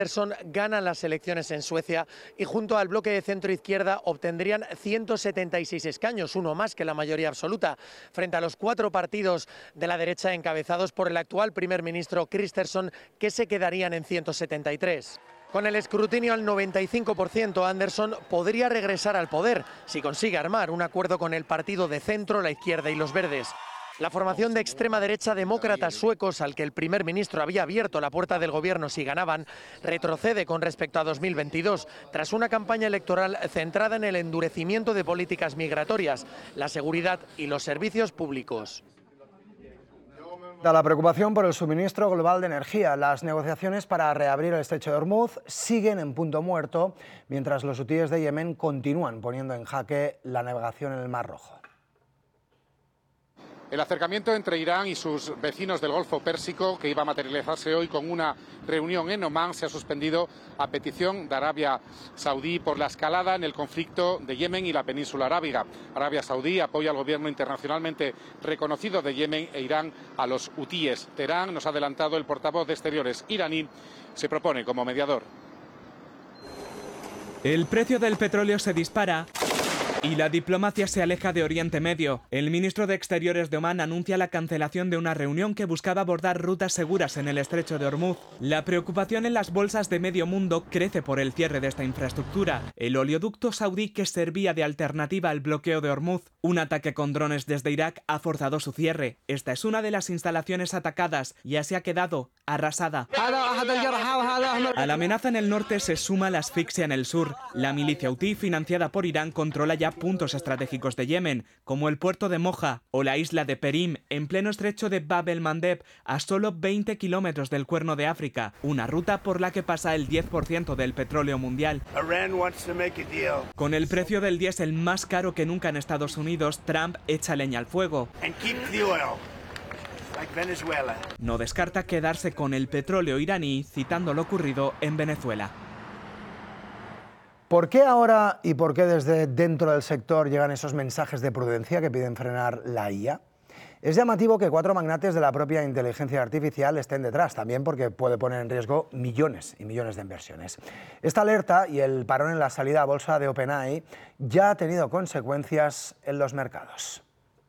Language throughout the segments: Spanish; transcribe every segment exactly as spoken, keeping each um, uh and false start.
Andersson gana las elecciones en Suecia y junto al bloque de centro-izquierda obtendrían ciento setenta y seis escaños, uno más que la mayoría absoluta, frente a los cuatro partidos de la derecha encabezados por el actual primer ministro Kristersson, que se quedarían en ciento setenta y tres. Con el escrutinio al noventa y cinco por ciento, Andersson podría regresar al poder si consigue armar un acuerdo con el partido de centro, la izquierda y los verdes. La formación de extrema derecha Demócratas Suecos, al que el primer ministro había abierto la puerta del gobierno si ganaban, retrocede con respecto a dos mil veintidós, tras una campaña electoral centrada en el endurecimiento de políticas migratorias, la seguridad y los servicios públicos. Da la preocupación por el suministro global de energía. Las negociaciones para reabrir el estrecho de Hormuz siguen en punto muerto, mientras los hutíes de Yemen continúan poniendo en jaque la navegación en el Mar Rojo. El acercamiento entre Irán y sus vecinos del Golfo Pérsico, que iba a materializarse hoy con una reunión en Omán, se ha suspendido a petición de Arabia Saudí por la escalada en el conflicto de Yemen y la península arábiga. Arabia Saudí apoya al gobierno internacionalmente reconocido de Yemen e Irán a los hutíes. Teherán, nos ha adelantado el portavoz de Exteriores iraní, se propone como mediador. El precio del petróleo se dispara y la diplomacia se aleja de Oriente Medio. El ministro de Exteriores de Omán anuncia la cancelación de una reunión que buscaba abordar rutas seguras en el estrecho de Hormuz. La preocupación en las bolsas de medio mundo crece por el cierre de esta infraestructura. El oleoducto saudí que servía de alternativa al bloqueo de Hormuz. Un ataque con drones desde Irak ha forzado su cierre. Esta es una de las instalaciones atacadas y así ha quedado arrasada. A la amenaza en el norte se suma la asfixia en el sur. La milicia hutí, financiada por Irán, controla ya puntos estratégicos de Yemen, como el puerto de Moja o la isla de Perim, en pleno estrecho de Bab el-Mandeb, a solo veinte kilómetros del Cuerno de África, una ruta por la que pasa el diez por ciento del petróleo mundial. Con el precio del diésel más caro que nunca en Estados Unidos, Trump echa leña al fuego. No descarta quedarse con el petróleo iraní, citando lo ocurrido en Venezuela. ¿Por qué ahora y por qué desde dentro del sector llegan esos mensajes de prudencia que piden frenar la I A? Es llamativo que cuatro magnates de la propia inteligencia artificial estén detrás, también porque puede poner en riesgo millones y millones de inversiones. Esta alerta y el parón en la salida a bolsa de OpenAI ya ha tenido consecuencias en los mercados.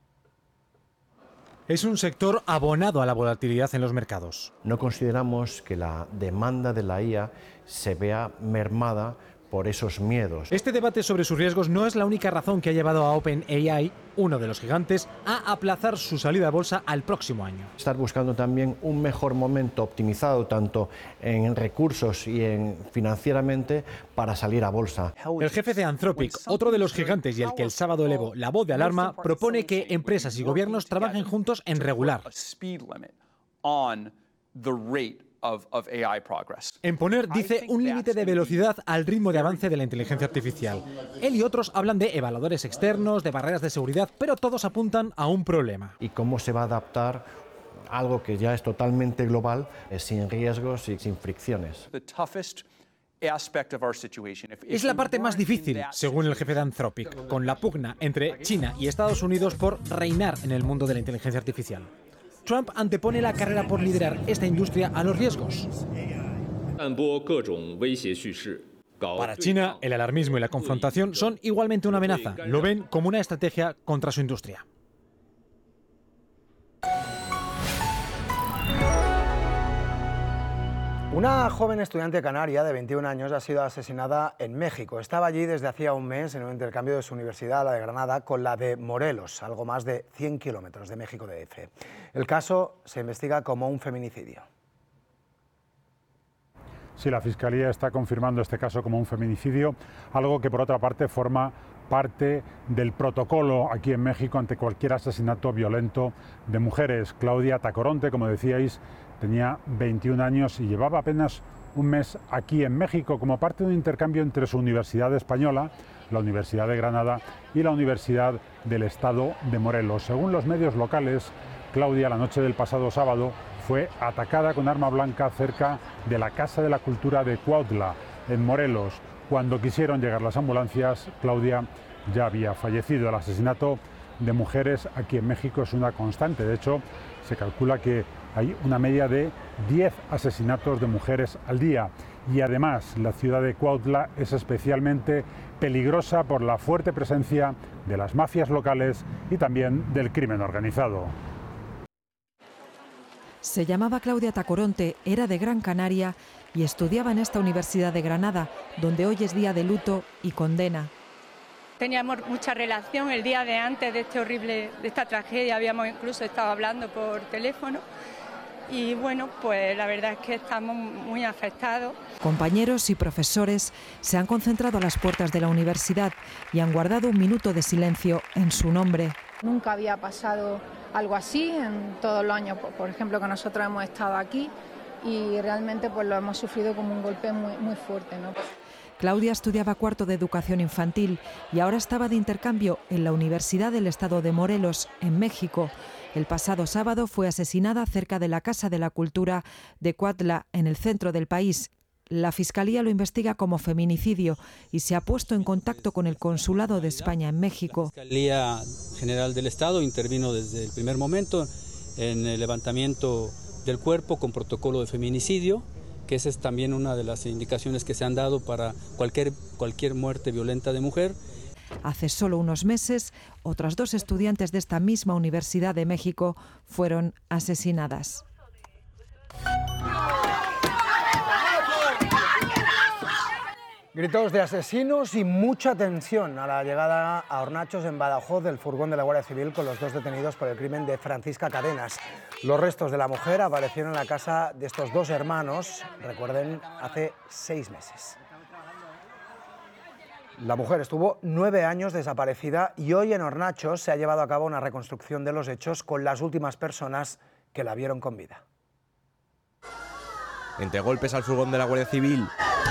Es un sector abonado a la volatilidad en los mercados. No consideramos que la demanda de la I A se vea mermada por esos miedos. Este debate sobre sus riesgos no es la única razón que ha llevado a OpenAI, uno de los gigantes, a aplazar su salida a bolsa al próximo año. Estar buscando también un mejor momento optimizado tanto en recursos y en financieramente para salir a bolsa. El jefe de Anthropic, otro de los gigantes y el que el sábado elevó la voz de alarma, propone que empresas y gobiernos trabajen juntos en regular. En poner, dice, un límite de velocidad al ritmo de avance de la inteligencia artificial. Él y otros hablan de evaluadores externos, de barreras de seguridad, pero todos apuntan a un problema. ¿Y cómo se va a adaptar algo que ya es totalmente global, sin riesgos y sin fricciones? Es la parte más difícil, según el jefe de Anthropic, con la pugna entre China y Estados Unidos por reinar en el mundo de la inteligencia artificial. Trump antepone la carrera por liderar esta industria a los riesgos. Para China, el alarmismo y la confrontación son igualmente una amenaza. Lo ven como una estrategia contra su industria. Una joven estudiante canaria de veintiún años ha sido asesinada en México. Estaba allí desde hacía un mes en un intercambio de su universidad, la de Granada, con la de Morelos, algo más de cien kilómetros de México D F. El caso se investiga como un feminicidio. Sí, la Fiscalía está confirmando este caso como un feminicidio, algo que por otra parte forma parte del protocolo aquí en México ante cualquier asesinato violento de mujeres. Claudia Tacoronte, como decíais, tenía veintiún años y llevaba apenas un mes aquí en México como parte de un intercambio entre su universidad española, la Universidad de Granada, y la Universidad del Estado de Morelos. Según los medios locales, Claudia, la noche del pasado sábado, fue atacada con arma blanca cerca de la Casa de la Cultura de Cuautla, en Morelos. Cuando quisieron llegar las ambulancias, Claudia ya había fallecido. El asesinato de mujeres aquí en México es una constante. De hecho, se calcula que hay una media de diez asesinatos de mujeres al día. y además la ciudad de Cuautla es especialmente peligrosa por la fuerte presencia de las mafias locales y también del crimen organizado. Se llamaba Claudia Tacoronte, era de Gran Canaria y estudiaba en esta Universidad de Granada, donde hoy es día de luto y condena. Teníamos mucha relación el día de antes de este horrible, de esta tragedia, habíamos incluso estado hablando por teléfono y bueno, pues la verdad es que estamos muy afectados. Compañeros y profesores se han concentrado a las puertas de la universidad y han guardado un minuto de silencio en su nombre. Nunca había pasado algo así en todos los años, por ejemplo, que nosotros hemos estado aquí y realmente pues lo hemos sufrido como un golpe muy, muy fuerte, ¿no? Claudia estudiaba cuarto de educación infantil y ahora estaba de intercambio en la Universidad del Estado de Morelos, en México. El pasado sábado fue asesinada cerca de la Casa de la Cultura de Cuautla, en el centro del país. La Fiscalía lo investiga como feminicidio y se ha puesto en contacto con el Consulado de España en México. La Fiscalía General del Estado intervino desde el primer momento en el levantamiento del cuerpo con protocolo de feminicidio, que esa es también una de las indicaciones que se han dado para cualquier, cualquier muerte violenta de mujer. Hace solo unos meses, otras dos estudiantes de esta misma Universidad de México fueron asesinadas. Gritos de asesinos y mucha tensión a la llegada a Hornachos, en Badajoz, del furgón de la Guardia Civil con los dos detenidos por el crimen de Francisca Cadenas. Los restos de la mujer aparecieron en la casa de estos dos hermanos, recuerden, hace seis meses. La mujer estuvo nueve años desaparecida y hoy en Hornachos se ha llevado a cabo una reconstrucción de los hechos con las últimas personas que la vieron con vida. Entre golpes al furgón de la Guardia Civil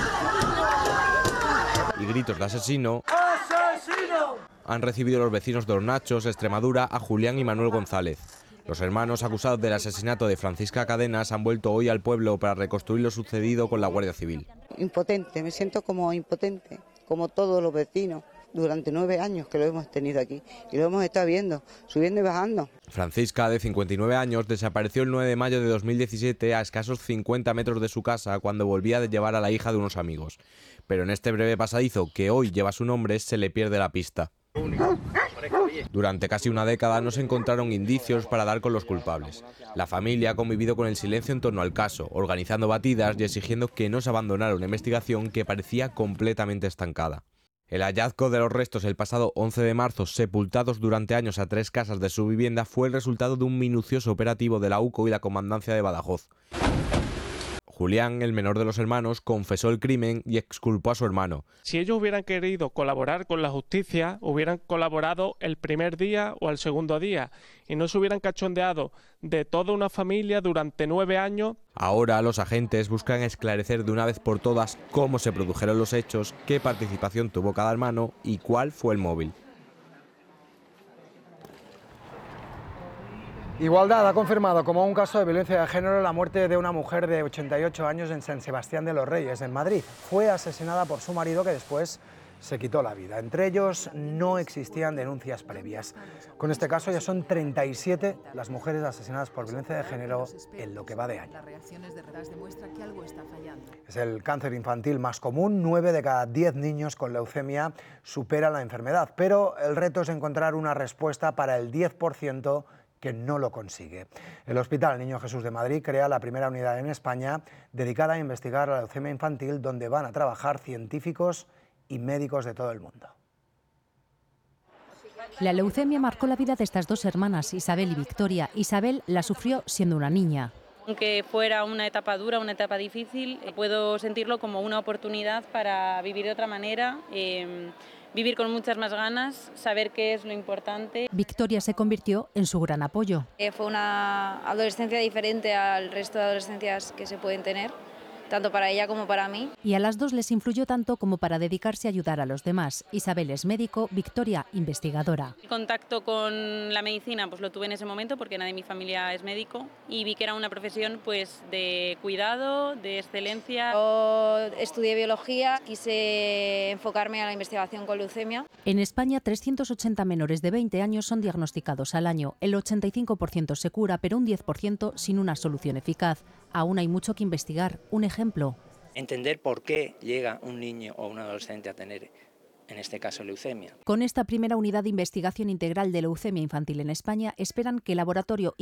y gritos de asesino, ¡asesino!, han recibido los vecinos de Hornachos, Extremadura, a Julián y Manuel González. Los hermanos acusados del asesinato de Francisca Cadenas han vuelto hoy al pueblo para reconstruir lo sucedido con la Guardia Civil. Impotente, me siento como impotente, como todos los vecinos, durante nueve años que lo hemos tenido aquí y lo hemos estado viendo, subiendo y bajando. Francisca, de cincuenta y nueve años, desapareció el nueve de mayo de dos mil diecisiete a escasos cincuenta metros de su casa cuando volvía de llevar a la hija de unos amigos. Pero en este breve pasadizo, que hoy lleva su nombre, se le pierde la pista. Durante casi una década no se encontraron indicios para dar con los culpables. La familia ha convivido con el silencio en torno al caso, organizando batidas y exigiendo que no se abandonara una investigación que parecía completamente estancada. El hallazgo de los restos el pasado once de marzo, sepultados durante años a tres casas de su vivienda, fue el resultado de un minucioso operativo de la U C O y la Comandancia de Badajoz. Julián, el menor de los hermanos, confesó el crimen y exculpó a su hermano. Si ellos hubieran querido colaborar con la justicia, hubieran colaborado el primer día o el segundo día y no se hubieran cachondeado de toda una familia durante nueve años. Ahora los agentes buscan esclarecer de una vez por todas cómo se produjeron los hechos, qué participación tuvo cada hermano y cuál fue el móvil. Igualdad ha confirmado como un caso de violencia de género la muerte de una mujer de ochenta y ocho años en San Sebastián de los Reyes, en Madrid. Fue asesinada por su marido, que después se quitó la vida. Entre ellos no existían denuncias previas. Con este caso ya son treinta y siete las mujeres asesinadas por violencia de género en lo que va de año. Es el cáncer infantil más común. nueve de cada diez niños con leucemia superan la enfermedad, pero el reto es encontrar una respuesta para el diez por ciento que no lo consigue. El Hospital Niño Jesús de Madrid crea la primera unidad en España dedicada a investigar la leucemia infantil, donde van a trabajar científicos y médicos de todo el mundo. La leucemia marcó la vida de estas dos hermanas, Isabel y Victoria. Isabel la sufrió siendo una niña. Aunque fuera una etapa dura, una etapa difícil, puedo sentirlo como una oportunidad para vivir de otra manera, eh, vivir con muchas más ganas, saber qué es lo importante. Victoria se convirtió en su gran apoyo. Eh, fue una adolescencia diferente al resto de adolescencias que se pueden tener, tanto para ella como para mí. Y a las dos les influyó tanto como para dedicarse a ayudar a los demás. Isabel es médico, Victoria investigadora. El contacto con la medicina pues lo tuve en ese momento porque nadie de mi familia es médico y vi que era una profesión pues de cuidado, de excelencia. Yo estudié biología, quise enfocarme a la investigación con leucemia. En España, trescientos ochenta menores de veinte años son diagnosticados al año. El ochenta y cinco por ciento se cura, pero un diez por ciento sin una solución eficaz. Aún hay mucho que investigar. Un ejemplo, entender por qué llega un niño o un adolescente a tener, en este caso, leucemia. Con esta primera unidad de investigación integral de leucemia infantil en España, esperan que el laboratorio